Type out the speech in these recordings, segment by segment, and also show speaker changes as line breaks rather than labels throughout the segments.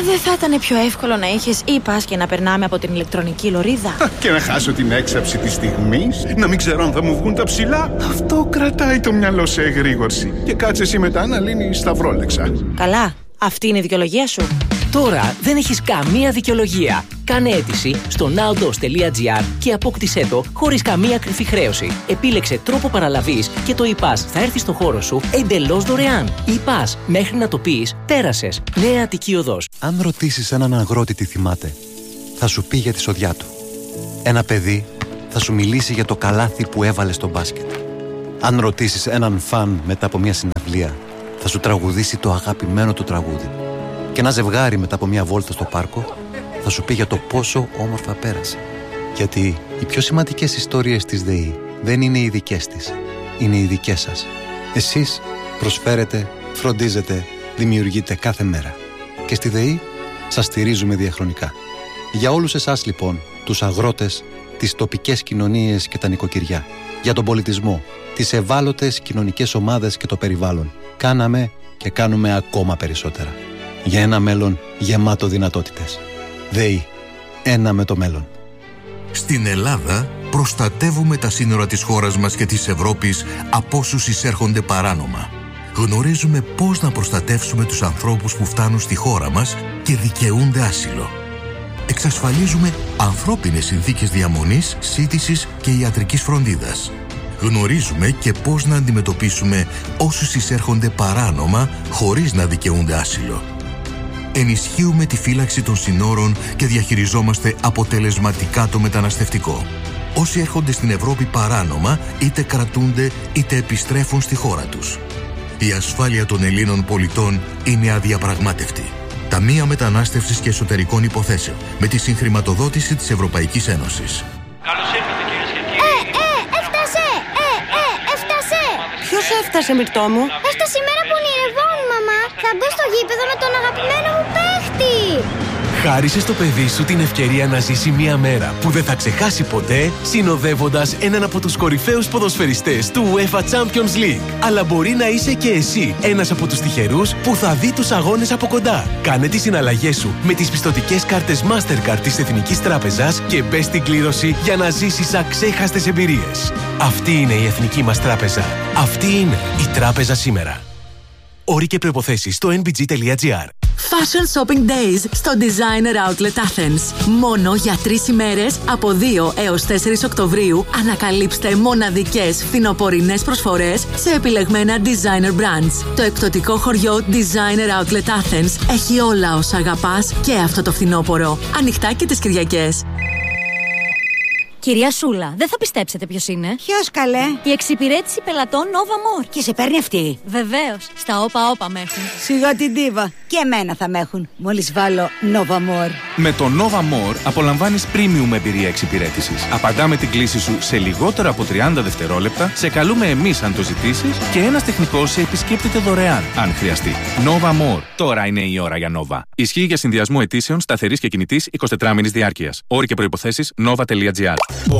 Δεν θα ήταν πιο εύκολο να είχες e-pass και να περνάμε από την ηλεκτρονική λωρίδα?
Και να χάσω την έξαψη της στιγμής, να μην ξέρω αν θα μου βγουν τα ψηλά. Αυτό κρατάει το μυαλό σε εγρήγορση. Και κάτσε εσύ μετά να λύνεις τα βρόλεξα.
Καλά, αυτή είναι η δικαιολογία σου.
Τώρα δεν έχεις καμία δικαιολογία. Κάνε αίτηση στο nowdos.gr και απόκτησέ το χωρίς καμία κρυφή χρέωση. Επίλεξε τρόπο παραλαβής και το e-pass θα έρθει στο χώρο σου εντελώς δωρεάν. E-pass, μέχρι να το πεις, πέρασες. Νέα Αττική Οδός.
Αν ρωτήσεις έναν αγρότη τι θυμάται, θα σου πει για τη σοδιά του. Ένα παιδί θα σου μιλήσει για το καλάθι που έβαλε στο μπάσκετ. Αν ρωτήσεις έναν φαν μετά από μια συναυλία, θα σου τραγουδήσει το αγαπημένο του τραγούδι. Και ένα ζευγάρι μετά από μια βόλτα στο πάρκο θα σου πει για το πόσο όμορφα πέρασε. Γιατί οι πιο σημαντικές ιστορίες της ΔΕΗ δεν είναι οι δικές της, είναι οι δικές σας. Εσείς προσφέρετε, φροντίζετε, δημιουργείτε κάθε μέρα. Και στη ΔΕΗ σας στηρίζουμε διαχρονικά. Για όλους εσάς λοιπόν, τους αγρότες, τις τοπικές κοινωνίες και τα νοικοκυριά, για τον πολιτισμό, τις ευάλωτες κοινωνικές ομάδες και το περιβάλλον, κάναμε και κάνουμε ακόμα περισσότερα. Για ένα μέλλον γεμάτο δυνατότητες. ΔΕΗ. Ένα με το μέλλον.
Στην Ελλάδα προστατεύουμε τα σύνορα της χώρας μας και της Ευρώπης από όσους εισέρχονται παράνομα. Γνωρίζουμε πώς να προστατεύσουμε τους ανθρώπους που φτάνουν στη χώρα μας και δικαιούνται άσυλο. Εξασφαλίζουμε ανθρώπινες συνθήκες διαμονής, σύντησης και ιατρικής φροντίδας. Γνωρίζουμε και πώς να αντιμετωπίσουμε όσους εισέρχονται παράνομα χωρίς να δικαιούνται άσυλο. Ενισχύουμε τη φύλαξη των συνόρων και διαχειριζόμαστε αποτελεσματικά το μεταναστευτικό. Όσοι έρχονται στην Ευρώπη παράνομα, είτε κρατούνται είτε επιστρέφουν στη χώρα τους. Η ασφάλεια των Ελλήνων πολιτών είναι αδιαπραγμάτευτη. Ταμεία Μετανάστευσης και Εσωτερικών Υποθέσεων, με τη συγχρηματοδότηση της Ευρωπαϊκής Ένωσης.
Καλώς ήρθατε, κυρίες και κύριοι.
Έφτασε! Έφτασε!
Ποιος έφτασε, Μυρτώ μου?
Έφτασε η μέρα που ονειρευόμουν, μαμά. Θα μπω στο γήπεδο με τον αγαπημένο μου παίχτη.
Χάρισε στο παιδί σου την ευκαιρία να ζήσει μια μέρα που δεν θα ξεχάσει ποτέ, συνοδεύοντας έναν από τους κορυφαίους ποδοσφαιριστές του UEFA Champions League. Αλλά μπορεί να είσαι και εσύ ένας από τους τυχερούς που θα δει τους αγώνες από κοντά. Κάνε τις συναλλαγές σου με τις πιστωτικές κάρτες Mastercard της Εθνικής Τράπεζας και μπες στην κλήρωση για να ζήσεις αξέχαστες εμπειρίες. Αυτή είναι η Εθνική μας Τράπεζα. Αυτή είναι η Τράπεζα σήμερα. Όροι και προϋποθέσεις στο nbg.gr.
Fashion Shopping Days στο Designer Outlet Athens. Μόνο για 3 ημέρες από 2 έως 4 Οκτωβρίου ανακαλύψτε μοναδικές φθινοπορεινές προσφορές σε επιλεγμένα designer brands. Το εκπτωτικό χωριό Designer Outlet Athens έχει όλα όσα αγαπάς και αυτό το φθινόπωρο. Ανοιχτά και τις Κυριακές.
Κυρία Σούλα, δεν θα πιστέψετε ποιος είναι.
Ποιος, καλέ?
Η εξυπηρέτηση πελατών Nova More.
Και σε παίρνει αυτή?
Βεβαίως. Στα όπα με έχουν.
Σιγά την ντίβα. Και εμένα θα με έχουν. Μόλις βάλω Nova More.
Με το Nova More απολαμβάνεις premium εμπειρία εξυπηρέτησης. Απαντάμε την κλήση σου σε λιγότερο από 30 δευτερόλεπτα, σε καλούμε εμείς αν το ζητήσεις και ένας τεχνικός σε επισκέπτεται δωρεάν, αν χρειαστεί. Nova More. Τώρα είναι η ώρα για Nova. Ισχύει για συνδυασμό αιτήσεων σταθερής και κινητής 24μηνης διάρκειας. Όροι και προϋποθέσεις nova.gr.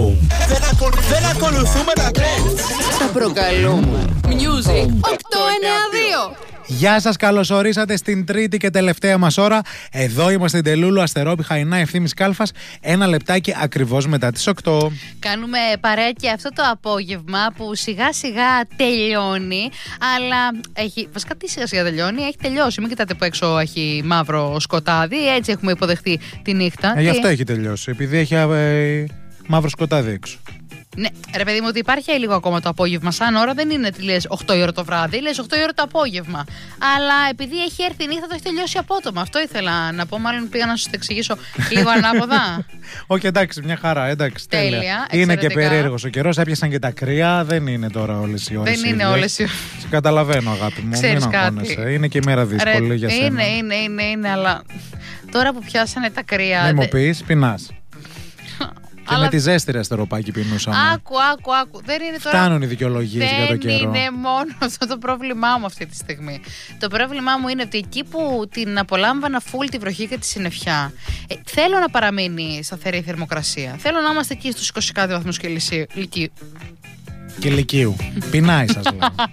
Δεν ακολουθούμε τα trends.
Τα προκαλούμε.
Music 892.
Γεια σας, καλώς ορίσατε στην τρίτη και τελευταία μας ώρα. Εδώ είμαστε στην Τελούλου, Αστερόπη, Χαϊνά, Ευθύμης Κάλφας. Ένα λεπτάκι ακριβώς μετά τις 8.
Κάνουμε παρέα και αυτό το απόγευμα που σιγά σιγά τελειώνει. Αλλά έχει. Βασικά, τι σιγά σιγά τελειώνει, έχει τελειώσει. Μην κοιτάτε που έξω έχει μαύρο σκοτάδι. Έτσι έχουμε υποδεχτεί τη νύχτα.
Γι' αυτό έχει τελειώσει. Επειδή έχει μαύρο σκοτάδι έξω.
Ναι, ρε παιδί μου, ότι υπάρχει λίγο ακόμα το απόγευμα. Σαν ώρα δεν είναι ότι λες 8 η ώρα το βράδυ, λες 8 η ώρα το απόγευμα. Αλλά επειδή έχει έρθει η νύχτα, το έχει τελειώσει απότομα. Αυτό ήθελα να πω. Μάλλον πήγα να σου το εξηγήσω λίγο ανάποδα.
Όχι, εντάξει, μια χαρά. Εντάξει,
τέλεια.
Είναι και περίεργος ο καιρός. Έπιασαν και τα κρύα. Δεν είναι τώρα όλες οι ώρες.
Δεν είναι όλες οι ώρες.
Σε καταλαβαίνω, αγάπη μου.
Ξέρεις
μην αγχώνεσαι. Είναι και η μέρα δύσκολη για σένα.
Είναι, αλλά τώρα που πιάσανε τα κρύα.
Δεν μου πεις, πεινάς. Και αλλά... με τη ζέστη αστεροπάκι πεινούσαμε.
Άκου. Δεν είναι τώρα...
Φτάνουν οι δικαιολογίες για το καιρό.
Δεν είναι μόνο αυτό το πρόβλημά μου αυτή τη στιγμή. Το πρόβλημά μου είναι ότι εκεί που την απολάμβανα φουλ τη βροχή και τη συννεφιά, θέλω να παραμείνει σταθερή η θερμοκρασία. Θέλω να είμαστε εκεί στους 20 κάτι βαθμούς
Κηλικίου. Πεινάει, σας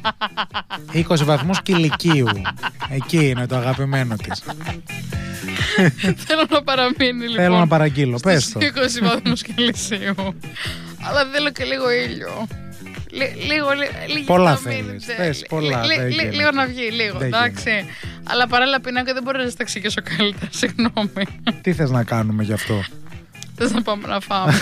λέω. 20 βαθμούς Κηλικίου. Εκεί είναι το αγαπημένο της.
Θέλω να παραμείνει λοιπόν.
Θέλω να παραγγείλω, πες το.
20 βαθμούς Κελσίου. Αλλά θέλω και λίγο ήλιο.
Πολλά θέλεις. Πες πολλά.
Λίγο να βγει, λίγο. Εντάξει. Αλλά παράλληλα πεινάω και δεν μπορώ να σας τα εξηγήσω καλύτερα. Συγγνώμη.
Τι θες να κάνουμε γι' αυτό?
Θες να πάμε να φάμε?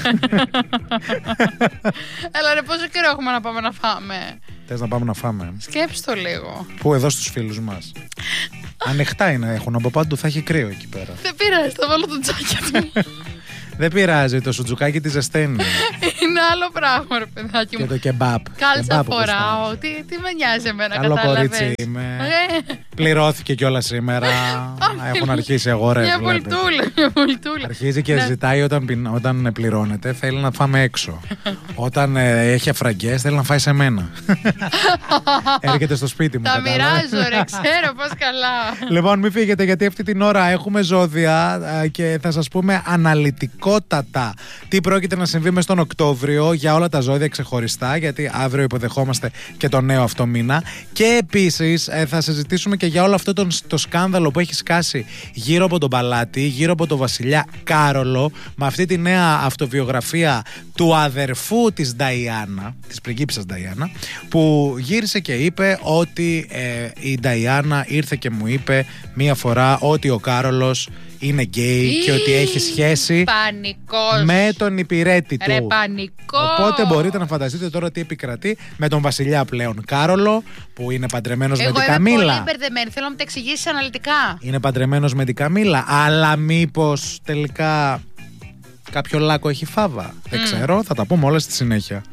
Έλα ρε, πόσο καιρό έχουμε να πάμε να φάμε?
Θες να πάμε να φάμε?
Σκέψου το λίγο.
Πού? Εδώ στους φίλους μας. Ανοιχτά είναι, έχουν από πάντου, θα έχει κρύο εκεί πέρα.
Δεν πειράζει, θα βάλω το τζάκια του.
Δεν πειράζει, το σουτζουκάκι τη ζεσταίνει.
Είναι άλλο πράγμα, ρε παιδάκι μου.
Και το κεμπάπ.
Κάλτσα φοράω. Τι με νοιάζει εμένα,
καλό
κατάλαβες?
κορίτσι είμαι. Πληρώθηκε κιόλα σήμερα. Έχουν αρχίσει αγορές.
Μια βολτούλα.
Αρχίζει και ζητάει όταν πληρώνεται, θέλει να φάμε έξω. Όταν έχει αφραγκές, θέλει να φάει σε μένα. Έρχεται στο σπίτι μου.
Τα μοιράζω, ρε, ξέρω πώς καλά.
Λοιπόν, μην φύγετε, γιατί αυτή την ώρα έχουμε ζώδια και θα σας πούμε αναλυτικότατα τι πρόκειται να συμβεί μες τον Οκτώβριο για όλα τα ζώδια ξεχωριστά, γιατί αύριο υποδεχόμαστε και το νέο αυτό μήνα. Και επίσης θα συζητήσουμε και για όλο αυτό το σκάνδαλο που έχει σκάσει γύρω από τον Παλάτι, γύρω από τον βασιλιά Κάρολο, με αυτή τη νέα αυτοβιογραφία του αδερφού της Νταϊάννα, της πριγκίπισσας Νταϊάννα, που γύρισε και είπε ότι η Νταϊάννα ήρθε και μου είπε μία φορά ότι ο Κάρολος είναι γκέι και ότι έχει σχέση με τον υπηρέτη του.
Ρε πανικό.
Οπότε μπορείτε να φανταστείτε τώρα τι επικρατεί με τον βασιλιά πλέον Κάρολο, που είναι παντρεμένος με την Καμίλα.
Εγώ είμαι πολύ μπερδεμένη, θέλω να μου τα εξηγήσεις αναλυτικά.
Είναι παντρεμένος με την Καμίλα, αλλά μήπως τελικά κάποιο λάκκο έχει φάβα? Δεν ξέρω, θα τα πούμε όλα στη συνέχεια.